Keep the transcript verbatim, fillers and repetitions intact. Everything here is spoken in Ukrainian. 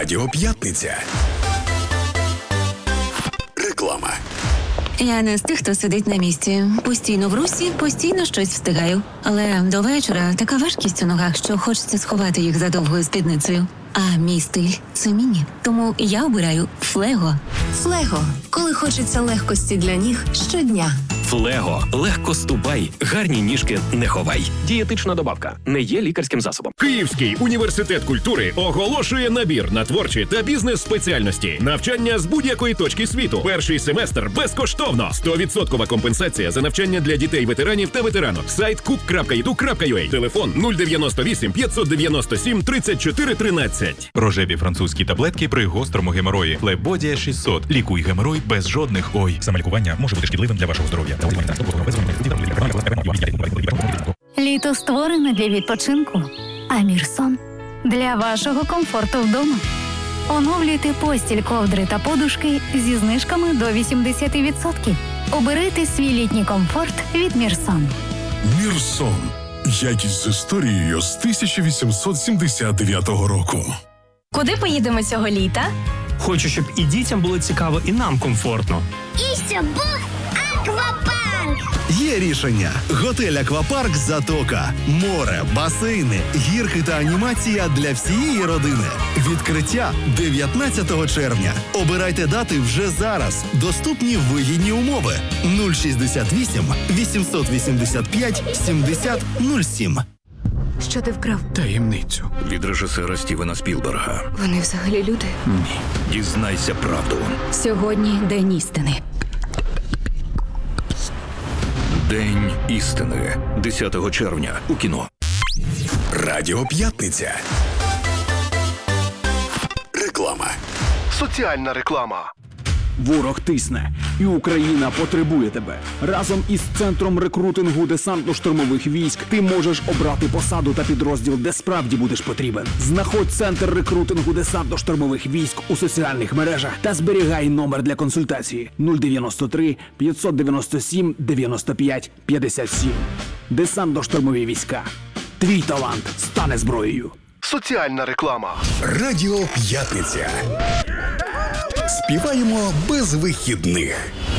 Радіо П'ятниця. Реклама. Я не з тих, хто сидить на місці. Постійно в русі, постійно щось встигаю. Але до вечора така важкість у ногах, що хочеться сховати їх за довгою спідницею. А мій стиль – це міні. Тому я обираю Флего. Флего. Коли хочеться легкості для ніг щодня. Флего. Легко ступай, гарні ніжки не ховай. Дієтична добавка. Не є лікарським засобом. Київський університет культури оголошує набір на творчі та бізнес-спеціальності. Навчання з будь-якої точки світу. Перший семестр безкоштовно. сто відсотків компенсація за навчання для дітей-ветеранів та ветеранок. Сайт кук крапка і ду крапка ю а. Телефон нуль дев'яносто вісім п'ятсот дев'яносто сім тридцять чотири тринадцять. Рожеві французькі таблетки при гострому геморої. Лебодія шістсот. Лікуй геморой без жодних ой. Самолікування може бути шкідливим для вашого здоров'я. Літо створене для відпочинку, а Мірсон – для вашого комфорту вдома. Оновлюйте постіль, ковдри та подушки зі знижками до вісімдесят відсотків. Обирайте свій літній комфорт від Мірсон. Мірсон. Якість з історією з тисяча вісімсот сімдесят дев'ятого року. Куди поїдемо цього літа? Хочу, щоб і дітям було цікаво, і нам комфортно. І щоб був аквапарк! Є рішення. Готель «Аквапарк Затока». Море, басейни, гірки та анімація для всієї родини. Відкриття дев'ятнадцятого червня. Обирайте дати вже зараз. Доступні вигідні умови. нуль шістдесят вісім вісімсот вісімдесят п'ять сімдесят нуль сім. Що ти вкрав? Таємницю. Від режисера Стівена Спілберга. Вони взагалі люди? Ні. Дізнайся правду. Сьогодні день істини. День істини. десятого червня у кіно. Радіо П'ятниця. Реклама. Соціальна реклама. Ворог тисне, і Україна потребує тебе. Разом із Центром рекрутингу десантно-штурмових військ ти можеш обрати посаду та підрозділ, де справді будеш потрібен. Знаходь Центр рекрутингу десантно-штурмових військ у соціальних мережах та зберігай номер для консультації нуль дев'яносто три п'ятсот дев'яносто сім дев'яносто п'ять п'ятдесят сім. Десантно-штурмові війська. Твій талант стане зброєю. Соціальна реклама. Радіо П'ятниця. Співаємо без вихідних.